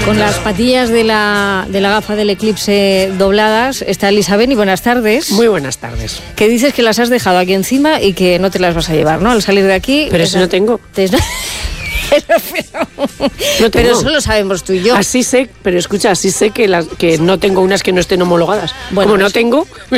Con las patillas de la gafa del eclipse dobladas está Elisa Beni. Buenas tardes. Muy buenas tardes. Que dices que las has dejado aquí encima y que no te las vas a llevar, ¿no? Al salir de aquí... Pero eso no tengo. Pero eso lo sabemos tú y yo. Así sé, pero escucha, así sé que no tengo unas que no estén homologadas. Bueno, como no tengo,